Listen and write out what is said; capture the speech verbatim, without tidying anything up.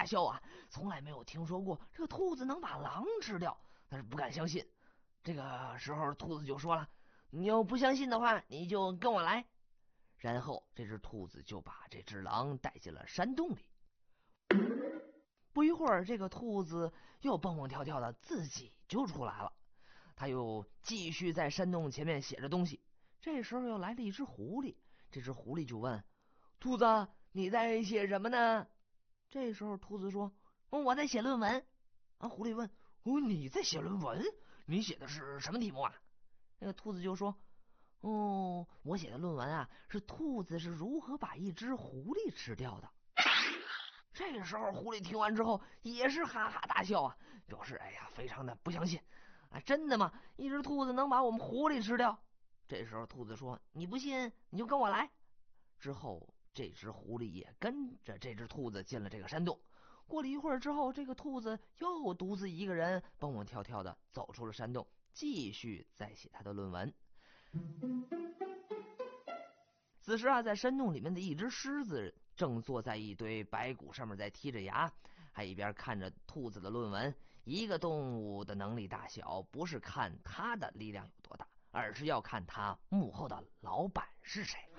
大笑啊，从来没有听说过这个兔子能把狼吃掉，他是不敢相信。这个时候兔子就说了，你要不相信的话，你就跟我来。然后这只兔子就把这只狼带进了山洞里。不一会儿，这个兔子又蹦蹦跳跳的自己就出来了，他又继续在山洞前面写着东西。这时候又来了一只狐狸，这只狐狸就问兔子，你在写什么呢？这时候兔子说，嗯，我在写论文。啊，狐狸问，哦，你在写论文？你写的是什么题目啊？那个兔子就说，哦，我写的论文啊，是兔子是如何把一只狐狸吃掉的。这个时候，狐狸听完之后也是哈哈大笑啊，表示哎呀，非常的不相信啊，真的吗？一只兔子能把我们狐狸吃掉？这时候，兔子说：“你不信，你就跟我来。”之后，这只狐狸也跟着这只兔子进了这个山洞。过了一会儿之后，这个兔子又独自一个人蹦蹦跳跳的走出了山洞，继续在写他的论文。此时啊，在山洞里面的一只狮子正坐在一堆白骨上面在剔着牙，还一边看着兔子的论文。一个动物的能力大小，不是看它的力量有多大，而是要看它幕后的老板是谁。